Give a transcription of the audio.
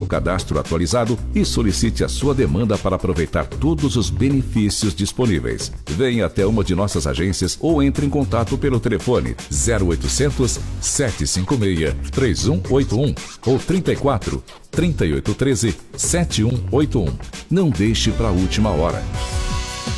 cadastro atualizado e solicite a sua demanda para aproveitar todos os benefícios disponíveis. Venha até uma de nossas agências ou entre em contato pelo telefone 0800 756 3181 ou 34 3813 7181. Não deixe para a última hora.